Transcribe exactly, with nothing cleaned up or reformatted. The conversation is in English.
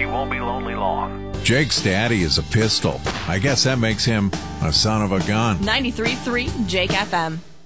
won't be lonely long. Jake's daddy is a pistol. I guess that makes him a son of a gun. ninety-three point three Jake F M.